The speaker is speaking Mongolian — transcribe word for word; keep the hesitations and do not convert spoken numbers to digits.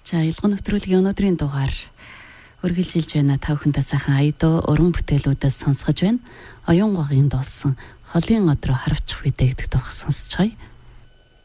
За ялган нэвтрүүлгийн өнөөдрийн дугаар үргэлжилж байна. Та бүхэндээ сайхан аяда уран бүтээлүүдээс сонсгож байна. Оюун гогийн дуулсан холын од руу харавчих үедээ гэдэг тухай сонсцгоё.